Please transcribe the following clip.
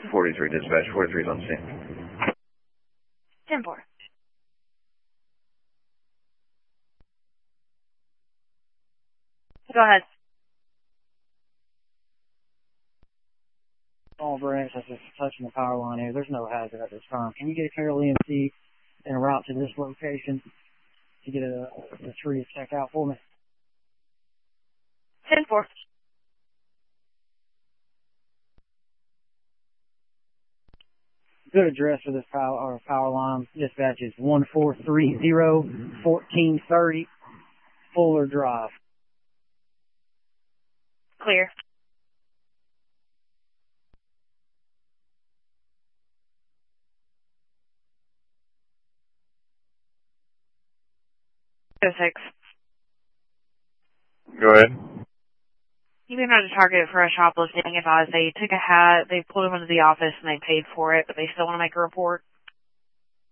43 dispatch, 43 is on scene. 10-4. Go ahead. All branch, that's just touching the power line here. There's no hazard at this time. Can you get a Carroll EMC and a route to this location to get a tree to check out for me? 10-4. Good address for this power line. Dispatch is 1430-1430 Fuller Drive. Clear. Go 6. Go ahead. You've been on a target for a shoplifting. Advised they took a hat, they pulled him into the office, and they paid for it, but they still want to make a report.